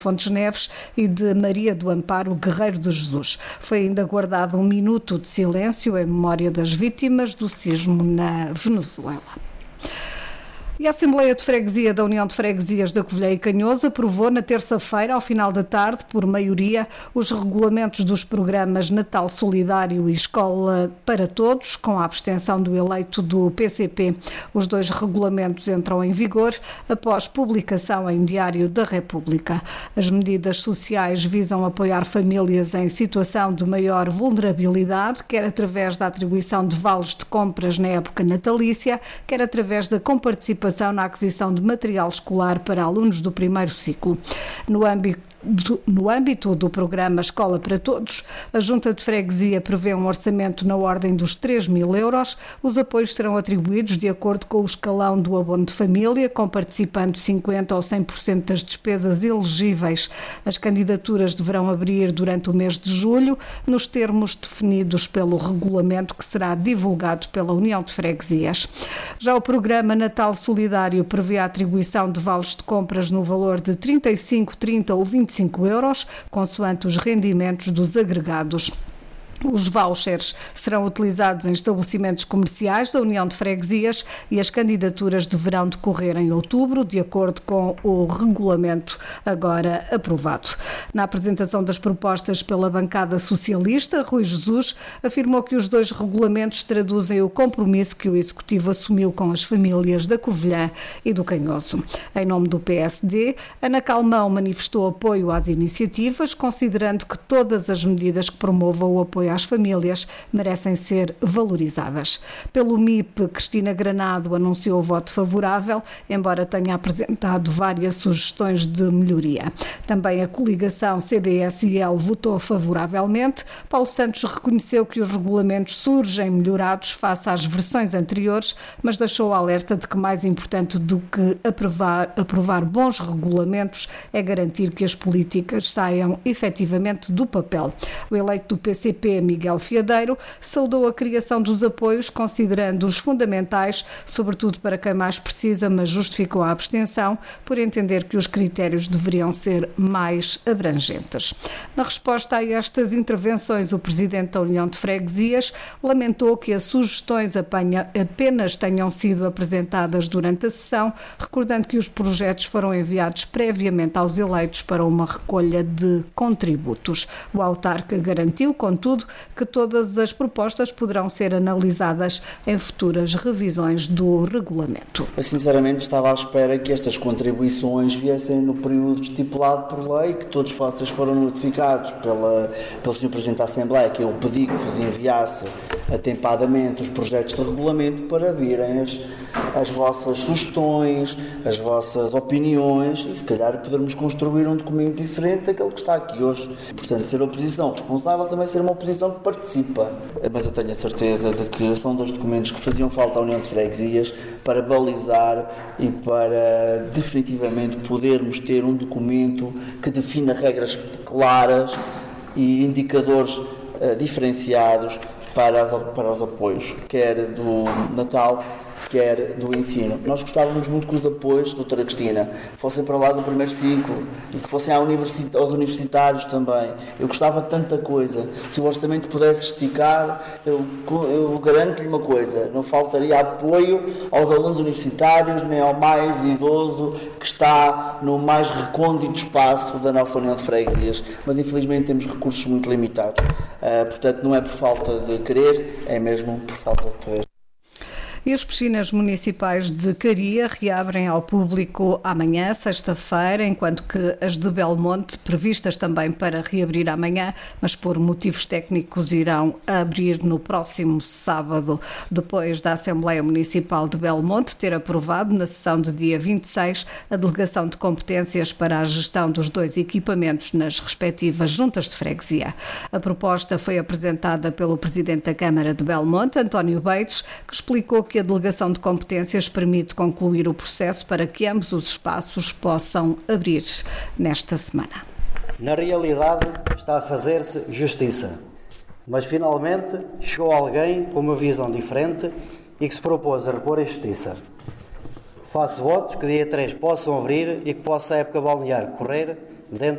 Fontes Neves e de Maria do Amparo Guerreiro de Jesus. Foi ainda guardado um minuto de silêncio em memória das vítimas do sismo na Venezuela. E a Assembleia de Freguesia da União de Freguesias da Covilhã e Canhoso aprovou na terça-feira, ao final da tarde, por maioria, os regulamentos dos programas Natal Solidário e Escola para Todos, com a abstenção do eleito do PCP. Os dois regulamentos entram em vigor após publicação em Diário da República. As medidas sociais visam apoiar famílias em situação de maior vulnerabilidade, quer através da atribuição de vales de compras na época natalícia, quer através da comparticipação na aquisição de material escolar para alunos do primeiro ciclo. No âmbito do programa Escola para Todos, a Junta de Freguesia prevê um orçamento na ordem dos 3.000 euros. Os apoios serão atribuídos de acordo com o escalão do abono de família, com participando 50% ou 100% das despesas elegíveis. As candidaturas deverão abrir durante o mês de julho, nos termos definidos pelo regulamento que será divulgado pela União de Freguesias. Já o programa Natal Solidário prevê a atribuição de vales de compras no valor de 35, 30 ou 25 euros, consoante os rendimentos dos agregados. Os vouchers serão utilizados em estabelecimentos comerciais da União de Freguesias e as candidaturas deverão decorrer em outubro, de acordo com o regulamento agora aprovado. Na apresentação das propostas pela bancada socialista, Rui Jesus afirmou que os dois regulamentos traduzem o compromisso que o Executivo assumiu com as famílias da Covilhã e do Canhoso. Em nome do PSD, Ana Calmão manifestou apoio às iniciativas, considerando que todas as medidas que promovam o apoio às famílias merecem ser valorizadas. Pelo MIP, Cristina Granado anunciou voto favorável, embora tenha apresentado várias sugestões de melhoria. Também a coligação CDS-IL votou favoravelmente. Paulo Santos reconheceu que os regulamentos surgem melhorados face às versões anteriores, mas deixou o alerta de que mais importante do que aprovar bons regulamentos é garantir que as políticas saiam efetivamente do papel. O eleito do PCP, Miguel Fiadeiro, saudou a criação dos apoios, considerando-os fundamentais, sobretudo para quem mais precisa, mas justificou a abstenção por entender que os critérios deveriam ser mais abrangentes. Na resposta a estas intervenções, o presidente da União de Freguesias lamentou que as sugestões apenas tenham sido apresentadas durante a sessão, recordando que os projetos foram enviados previamente aos eleitos para uma recolha de contributos. O autarca garantiu, contudo, que todas as propostas poderão ser analisadas em futuras revisões do regulamento. Eu sinceramente estava à espera que estas contribuições viessem no período estipulado por lei, que todos vocês foram notificados pelo Sr. Presidente da Assembleia, que eu pedi que vos enviasse atempadamente os projetos de regulamento para virem as vossas sugestões, as vossas opiniões e se calhar podermos construir um documento diferente daquele que está aqui hoje. Portanto, ser oposição responsável também ser uma oposição que participa. Mas eu tenho a certeza de que são dois documentos que faziam falta à União de Freguesias para balizar e para definitivamente podermos ter um documento que defina regras claras e indicadores diferenciados para os apoios, quer do Natal, quer do ensino. Nós gostávamos muito que os apoios, doutora Cristina, fossem para lá do primeiro ciclo e que fossem aos universitários também. Eu gostava de tanta coisa. Se o orçamento pudesse esticar, eu garanto-lhe uma coisa, não faltaria apoio aos alunos universitários, nem ao mais idoso que está no mais recôndito espaço da nossa União de Freguesias. Mas infelizmente temos recursos muito limitados. Portanto, não é por falta de querer, é mesmo por falta de poder. E as piscinas municipais de Caria reabrem ao público amanhã, sexta-feira, enquanto que as de Belmonte, previstas também para reabrir amanhã, mas por motivos técnicos irão abrir no próximo sábado, depois da Assembleia Municipal de Belmonte ter aprovado, na sessão de dia 26, a delegação de competências para a gestão dos dois equipamentos nas respectivas juntas de freguesia. A proposta foi apresentada pelo Presidente da Câmara de Belmonte, António Beites, que explicou que a delegação de competências permite concluir o processo para que ambos os espaços possam abrir nesta semana. Na realidade, está a fazer-se justiça, mas finalmente chegou alguém com uma visão diferente e que se propôs a repor a justiça. Faço votos que dia 3 possam abrir e que possa a época balnear correr dentro